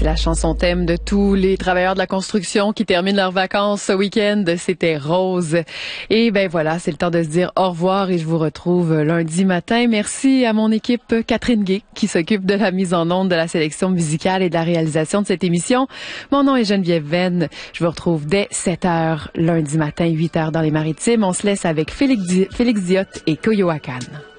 C'est la chanson thème de tous les travailleurs de la construction qui terminent leurs vacances ce week-end. C'était Rose. Et ben voilà, c'est le temps de se dire au revoir et je vous retrouve lundi matin. Merci à mon équipe Catherine Gay qui s'occupe de la mise en onde de la sélection musicale et de la réalisation de cette émission. Mon nom est Geneviève Venn. Je vous retrouve dès 7h lundi matin, 8h dans les Maritimes. On se laisse avec Félix Diot et Coyoacán.